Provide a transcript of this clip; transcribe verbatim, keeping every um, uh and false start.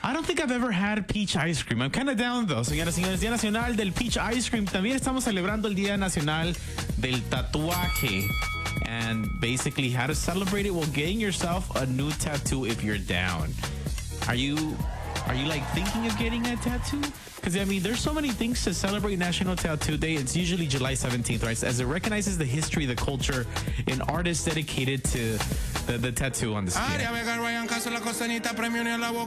I don't think I've ever had peach ice cream. I'm kind of down though. Señoras y señores, Día Nacional del Peach Ice Cream. También estamos celebrando el Día Nacional del Tatuaje. And basically how to celebrate it, well, getting yourself a new tattoo if you're down. Are you, are you like thinking of getting a tattoo? Because, I mean, there's so many things to celebrate National Tattoo Day. It's usually July seventeenth, right? As it recognizes the history, the culture, and artists dedicated to the, the tattoo on the skin.